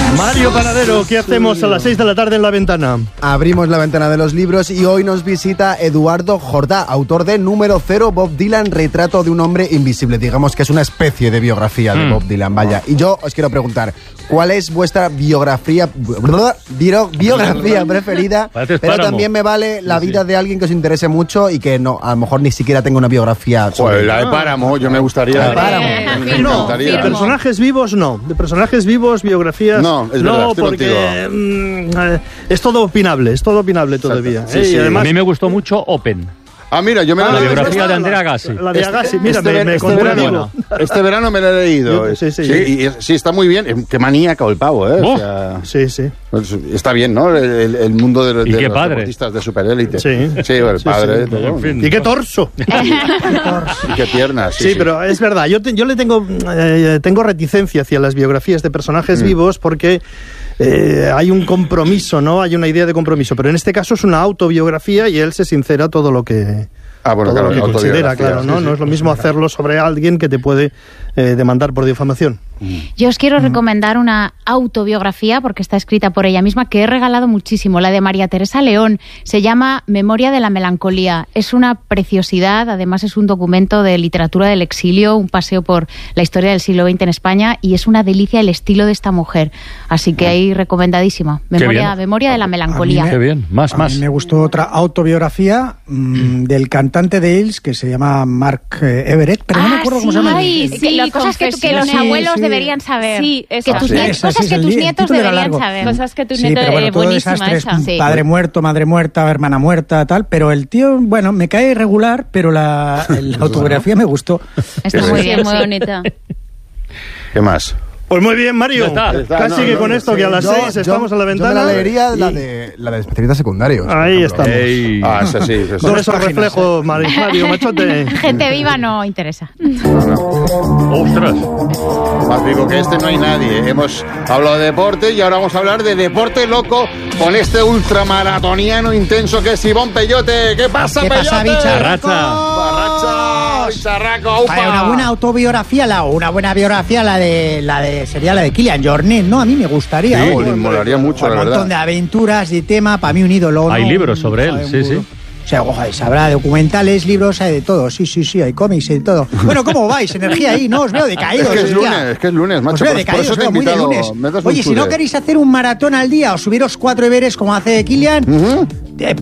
Mario Panadero, ¿qué hacemos a las 6 de la tarde en La Ventana? Abrimos la ventana de los libros y hoy nos visita Eduardo Jordá, autor de Número 0, Bob Dylan, retrato de un hombre invisible. Digamos que es una especie de biografía de Bob Dylan, vaya. Y yo os quiero preguntar, ¿cuál es vuestra biografía preferida? Pero también me vale la vida de alguien que os interese mucho y que no, a lo mejor ni siquiera tenga una biografía. Joder, la de Páramo, yo me gustaría. De personajes vivos no. De personajes vivos, biografías. No, es verdad, estoy porque es todo opinable todavía. Sí. Y además, a mí me gustó mucho Open. Ah, mira, yo me la biografía de Andrea Agassi. La de Agassi, mira, me conté este verano me la he leído. Sí, está muy bien. Qué maníaco el pavo, ¿eh? O sea, sí. Pues está bien, ¿no? El mundo de los deportistas de superélite. Sí, el padre. Sí. En fin. Y qué torso. Y qué piernas. Sí, pero es verdad. Yo le tengo reticencia hacia las biografías de personajes vivos porque hay un compromiso, ¿no? Hay una idea de compromiso. Pero en este caso es una autobiografía y él se sincera todo lo que... Claro, que considera, claro, ¿no? No es lo mismo hacerlo sobre alguien que te puede demandar por difamación. Yo os quiero recomendar una autobiografía, porque está escrita por ella misma, que he regalado muchísimo, la de María Teresa León. Se llama Memoria de la melancolía. Es una preciosidad, además es un documento de literatura del exilio, un paseo por la historia del siglo XX en España, y es una delicia el estilo de esta mujer. Así que ahí recomendadísima. Memoria de la melancolía. Qué bien, más. A mí me gustó otra autobiografía del cantante de Hills, que se llama Mark Everett, pero no me acuerdo cómo se llama. Cosas que los abuelos deberían saber. Sí, cosas que tus nietos deberían saber. Cosas que tus nietos... pero bueno, todo desastre es padre muerto, madre muerta, hermana muerta, tal, pero el tío, bueno, me cae irregular, pero la autobiografía me gustó. Está muy bien, muy bonita. ¿Qué más? Pues muy bien, Mario. Casi que con esto, que a las 6 estamos a la ventana. Yo me la leería la de especialistas secundarios. Ahí estamos. Sí. Con esos reflejos, Mario, machote. Gente viva no interesa. ¡Ostras! Más vivo que este no hay nadie. Hemos hablado de deporte y ahora vamos a hablar de deporte loco con este ultramaratoniano intenso que es Ivón Pellote. ¿Qué pasa, Pellote? ¿Qué pasa, bicha? Barracha, charraco, upa. Una buena autobiografía, una buena biografía, sería la de Kilian Jornet, ¿no? A mí me gustaría. Sí, me molaría mucho, la verdad. Un montón de aventuras, de tema, para mí un ídolo. Hay libros sobre él, sí. O sea, habrá documentales, libros, hay de todo. Sí, hay cómics y de todo. Bueno, ¿cómo vais? Energía ahí, ¿no? Os veo decaídos. Es que es lunes, macho. Os veo decaídos, por eso te he invitado. Oye, si no queréis hacer un maratón al día o subiros 4 Everest como hace Kilian,